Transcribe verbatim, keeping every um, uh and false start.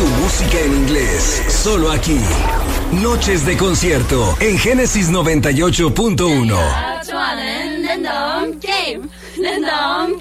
tu música en inglés, solo aquí. Noches de concierto en Génesis noventa y ocho punto uno. 좋아하는 랜덤 게임. 랜덤